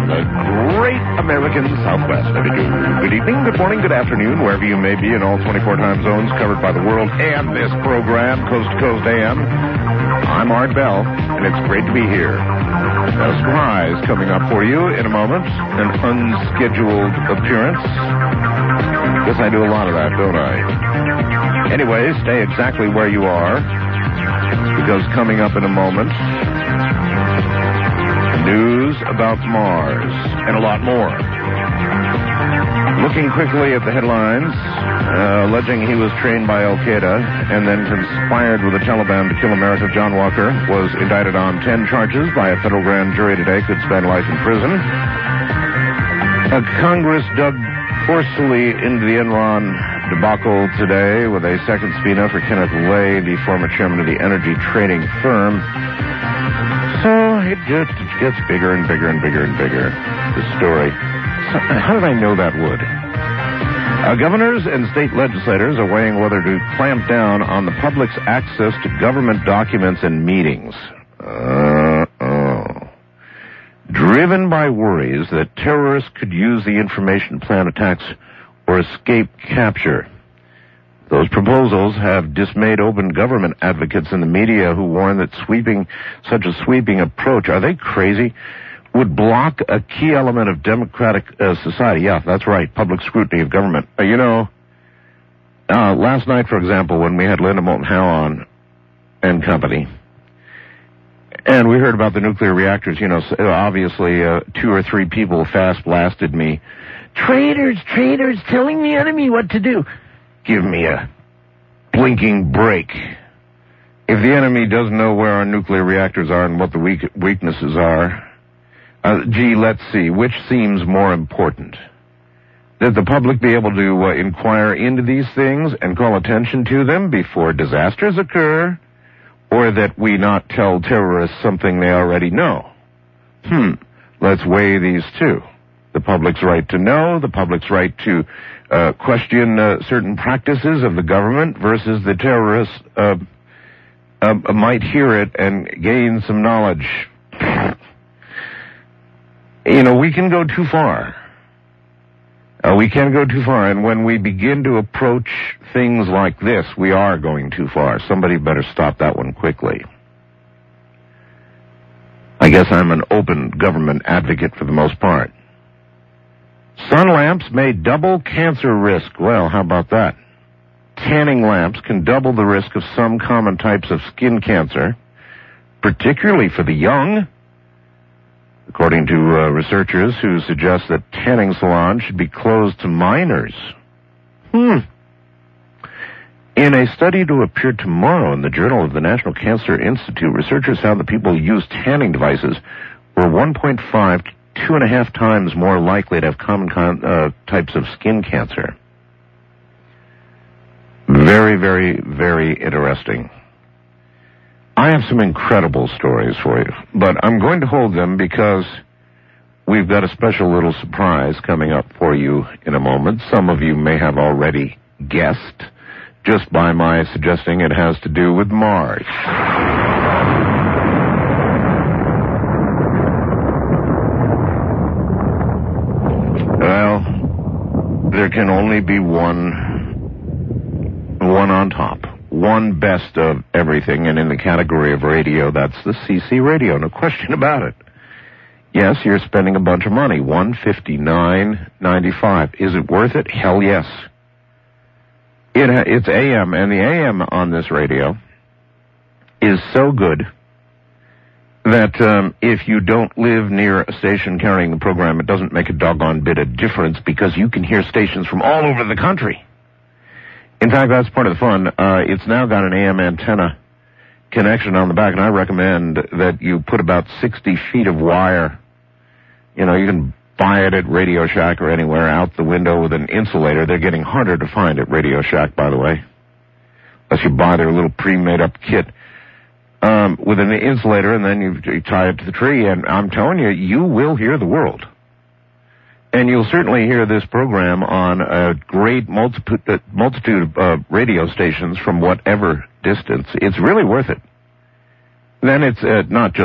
from the great American Southwest. Good evening, good morning, good afternoon, wherever you may be in all 24 time zones covered by the world and this program, Coast to Coast AM. I'm Art Bell, and it's great to be here. A surprise coming up for you in a moment, an unscheduled appearance. Guess I do a lot of that, don't I? Anyway, stay exactly where you are, because coming up in a moment, news about Mars and a lot more. Looking quickly at the headlines, alleging he was trained by Al-Qaeda and then conspired with the Taliban to kill America, John Walker was indicted on 10 charges by a federal grand jury today, could spend life in prison. Congress dug forcefully into the Enron debacle today with a second subpoena for Kenneth Lay, the former chairman of the energy trading firm. So it just gets bigger and bigger and bigger and bigger, this story. So, how did I know that would? Governors and state legislators are weighing whether to clamp down on the public's access to government documents and meetings. Driven by worries that terrorists could use the information to plan attacks or escape capture. Those proposals have dismayed open government advocates in the media who warn that such a sweeping approach, are they crazy, would block a key element of democratic society. Yeah, that's right, public scrutiny of government. Last night, for example, when we had Linda Moulton Howe on and company, and we heard about the nuclear reactors, obviously 2 or 3 people fast blasted me. Traitors, telling the enemy what to do. Give me a blinking break. If the enemy doesn't know where our nuclear reactors are and what the weaknesses are, let's see, which seems more important? That the public be able to inquire into these things and call attention to them before disasters occur, or that we not tell terrorists something they already know? Let's weigh these two. The public's right to know, the public's right to question certain practices of the government versus the terrorists might hear it and gain some knowledge. We can go too far. We can go too far, and when we begin to approach things like this, we are going too far. Somebody better stop that one quickly. I guess I'm an open government advocate for the most part. Sun lamps may double cancer risk. Well, how about that? Tanning lamps can double the risk of some common types of skin cancer, particularly for the young, according to researchers who suggest that tanning salons should be closed to minors. In a study to appear tomorrow in the Journal of the National Cancer Institute, researchers found that people who use tanning devices were 1.5 to 2.5 times more likely to have common types of skin cancer. Very, very, very interesting. I have some incredible stories for you, but I'm going to hold them because we've got a special little surprise coming up for you in a moment. Some of you may have already guessed just by my suggesting it has to do with Mars. Well, there can only be one on top. One best of everything, and in the category of radio, that's the CC radio, no question about it. Yes, you're spending a bunch of money, $159.95. Is it worth it? Hell yes. It's AM, and the AM on this radio is so good that if you don't live near a station carrying the program, it doesn't make a doggone bit of difference because you can hear stations from all over the country. In fact, that's part of the fun. It's now got an AM antenna connection on the back, and I recommend that you put about 60 feet of wire. You can buy it at Radio Shack or anywhere out the window with an insulator. They're getting harder to find at Radio Shack, by the way, unless you buy their little pre-made-up kit with an insulator, and then you tie it to the tree, and I'm telling you, you will hear the world. And you'll certainly hear this program on a great multitude of radio stations from whatever distance. It's really worth it. Then it's not just